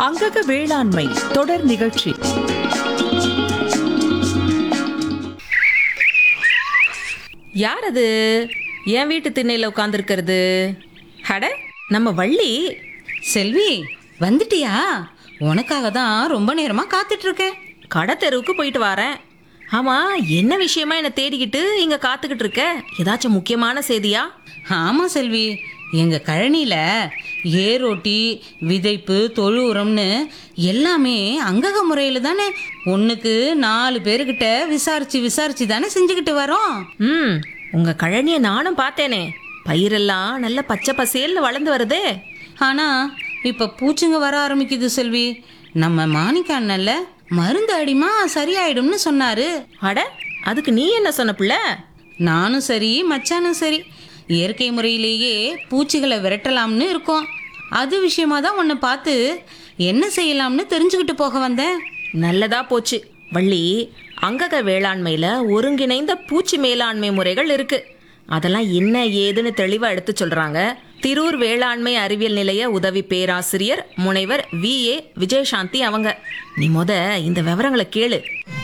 அங்கக வேளாண்மை தொடர் நிகழ்ச்சி. யார் அது என் வீட்டு திண்ணையில் உட்காந்துருக்கிறது? அட, நம்ம வள்ளி. செல்வி, வந்துட்டியா? உனக்காக தான் ரொம்ப நேரமா காத்துட்டு இருக்கேன். கடை தெருவுக்கு போயிட்டு வரேன். ஆமா, என்ன விஷயமா என்னை தேடிக்கிட்டு இங்க காத்துக்கிட்டு இருக்க? ஏதாச்சும் முக்கியமான செய்தியா? ஆமா செல்வி, எங்க கழனியில ஏரோட்டி, விதைப்பு, தொழு உரம்னு எல்லாமே அங்கக முறையில தானே 1க்கு 4 பேருக்கிட்ட விசாரிச்சு தானே செஞ்சுக்கிட்டு வரோம். உங்க கழனிய நானும் பார்த்தேனே. பயிரெல்லாம் நல்ல பச்சை பசேல்னு வளர்ந்து வருதே. ஆனா இப்ப பூச்சிங்க வர ஆரம்பிக்குது செல்வி. நம்ம மாணிக்க அண்ணன்ல மருந்து அடிமா சரியாயிடும்னு சொன்னாரு. அட, அதுக்கு நீ என்ன சொன்ன பிள்ளை? நானும் சரி, மச்சானும் சரி, இயற்கை முறையிலேயே பூச்சிகளை விரட்டலாம்னு இருக்கோம். அது விஷயமா தான் உன்னை பார்த்து என்ன செய்யலாம்னு தெரிஞ்சுக்கிட்டு போக வந்தேன். நல்லதா போச்சு வள்ளி. அங்கக வேளாண்மையில ஒருங்கிணைந்த பூச்சி மேலாண்மை முறைகள் இருக்கு. அதெல்லாம் என்ன ஏதுன்னு தெளிவா எடுத்து சொல்றாங்க திரூர் வேளாண்மை அறிவியல் நிலைய உதவி பேராசிரியர் முனைவர் VA விஜயசாந்தி அவங்க. நீ இந்த விவரங்களை கேளு.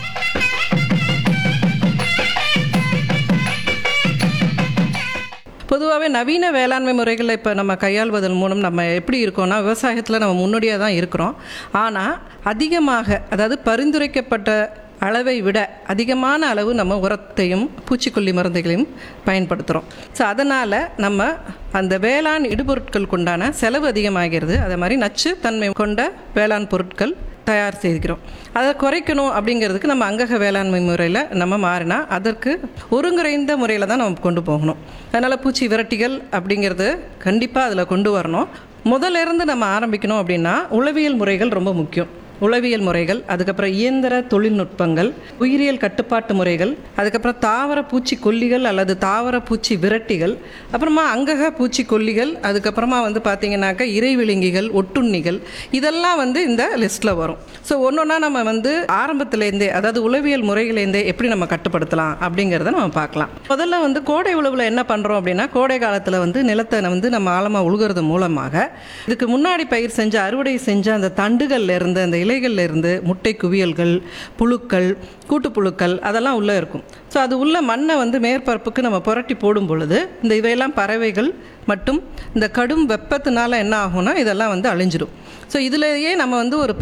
பொதுவாகவே நவீன வேளாண்மை முறைகளை இப்போ நம்ம கையாள்வதன் மூலம் நம்ம எப்படி இருக்கோம்னா, விவசாயத்தில் நம்ம முன்னோடியாக தான் இருக்கிறோம். ஆனால் அதிகமாக, அதாவது பரிந்துரைக்கப்பட்ட அளவை விட அதிகமான அளவு நம்ம உரத்தையும் பூச்சிக்கொல்லி மருந்துகளையும் பயன்படுத்துகிறோம். ஸோ அதனால் நம்ம அந்த வேளாண் இடுபொருட்களுக்கு உண்டான செலவு அதிகமாகிறது. அதே மாதிரி நச்சு தன்மை கொண்ட வேளாண் பொருட்கள் தயார் செய்கிறோம். அதை குறைக்கணும் அப்படிங்கிறதுக்கு நம்ம அங்கக வேளாண்மை முறையில் நம்ம மாறினா அதற்கு ஒருங்கிணைந்த முறையில் தான் நம்ம கொண்டு போகணும். அதனால் பூச்சி விரட்டிகள் அப்படிங்கிறது கண்டிப்பாக அதில் கொண்டு வரணும். முதல்ல இருந்து நம்ம ஆரம்பிக்கணும் அப்படின்னா உளவியல் முறைகள் ரொம்ப முக்கியம். உளவியல் முறைகள், அதுக்கப்புறம் இயந்திர தொழில்நுட்பங்கள், உயிரியல் கட்டுப்பாட்டு முறைகள், அதுக்கப்புறம் தாவர பூச்சி கொல்லிகள் அல்லது தாவர பூச்சி விரட்டிகள், அப்புறமா அங்கக பூச்சி கொல்லிகள், அதுக்கப்புறமா பார்த்திங்கனாக்கா இறைவிழுங்கிகள், ஒட்டுண்ணிகள், இதெல்லாம் இந்த லிஸ்ட்டில் வரும். ஸோ ஒன்றொன்னா நம்ம ஆரம்பத்துலேருந்தே, அதாவது உளவியல் முறைகளேருந்தே எப்படி நம்ம கட்டுப்படுத்தலாம் அப்படிங்கிறத நம்ம பார்க்கலாம். முதல்ல கோடை உழவில் என்ன பண்ணுறோம் அப்படின்னா, கோடை காலத்தில் நிலத்தை நம்ம ஆழமாக உழுகிறது மூலமாக இதுக்கு முன்னாடி பயிர் செஞ்ச அறுவடை செஞ்ச அந்த தண்டுகள்ல இருந்து, அந்த இலைகள்ல இருந்து முட்டை குவியல்கள், புழுக்கள், கூட்டுப்புழுக்கள் அதெல்லாம் உள்ளே இருக்கும். ஸோ அது உள்ள மண்ணை மேற்பரப்புக்கு நம்ம புரட்டி போடும் பொழுது இவையெல்லாம் பறவைகள் மற்றும் இந்த கடும் வெப்பத்தினால என்ன ஆகும்னா இதெல்லாம் அழிஞ்சிடும். ஸோ இதிலேயே நம்ம ஒரு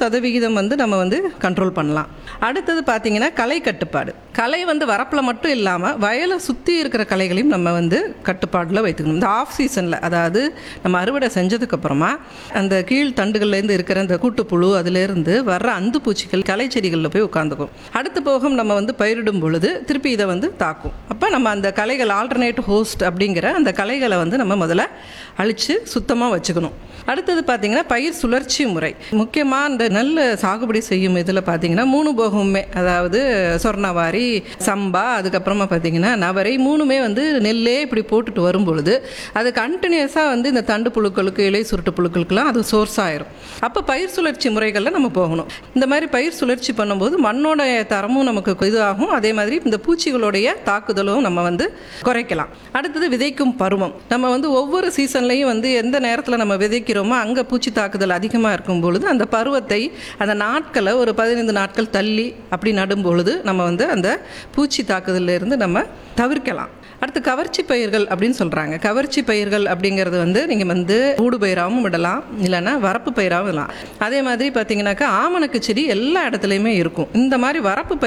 10% நம்ம கண்ட்ரோல் பண்ணலாம். அடுத்தது பார்த்திங்கன்னா களை கட்டுப்பாடு. களை வரப்பில் மட்டும் இல்லாமல் வயலை சுற்றி இருக்கிற களைகளையும் நம்ம கட்டுப்பாடில் வைத்துக்கணும். இந்த ஆஃப் சீசனில், அதாவது நம்ம அறுவடை செஞ்சதுக்கப்புறமா அந்த கீழ் தண்டுகள்லேருந்து இருக்கிற அந்த கூட்டுப்புழு, அதிலேருந்து வர்ற அந்து பூச்சிகள் களை செடிகளில் போய் உட்காந்துக்கும். அடுத்த போகம் நம்ம பயிரிடும் பொழுது திருப்பி இதை தாக்கும். அப்போ நம்ம அந்த களைகள், ஆல்டர்னேட் ஹோஸ்ட் அப்படிங்கிற அந்த களைகளை நம்ம முதல்ல அழித்து சுத்தமாக வச்சுக்கணும். அடுத்தது பார்த்திங்கன்னா பயிர் சுழற்சி முறை. முக்கியமாக இந்த நெல் சாகுபடி செய்யும் இதில் பார்த்திங்கன்னா 3 போகமுமே, அதாவது சொர்ணவாரி, சம்பா, அதுக்கப்புறமா பார்த்திங்கன்னா நவரை, 3மே நெல்லே இப்படி போட்டுட்டு வரும் பொழுது அது கண்டினியூஸாக இந்த தண்டு புழுக்களுக்கு, இலை சுருட்டு புழுக்களுக்கெல்லாம் அது சோர்ஸ் ஆயிரும். அப்போ பயிர் சுழற்சி முறைகளில் நம்ம போகணும். இந்த மாதிரி பயிர் சுழற்சி பண்ணும்போது மண்ணோட தரமும் நமக்கு இதுவாகும். அதே மாதிரி இந்த பூச்சிகளுடைய தாக்குதலும் நம்ம குறைக்கலாம். அடுத்தது விதைக்கும் பருவம். நம்ம ஒவ்வொரு சீசன்லையும் எந்த நேரத்தில் நம்ம விதைக்கிறோமோ அங்கே பூச்சி தாக்குதல் அதிகமாக இருக்கும் பொழுது அந்த பருவத்தை, அந்த நாட்களை ஒரு 15 நாட்கள் தள்ளி அப்படி நடும் பொழுது நம்ம அந்த பூச்சி தாக்குதலிருந்து நம்ம தவிர்க்கலாம். அடுத்து கவர்ச்சி பயிர்கள் அப்படின்னு சொல்கிறாங்க. கவர்ச்சி பயிர்கள் அப்படிங்கிறது நீங்கள் ஊடு பயிராகவும் விடலாம், இல்லைன்னா வரப்பு பயிராகவும் விடலாம். அதே மாதிரி பார்த்தீங்கன்னாக்கா ஆமணக்கு செடி எல்லா இடத்துலையுமே இருக்கும். இந்த மாதிரி வரப்பு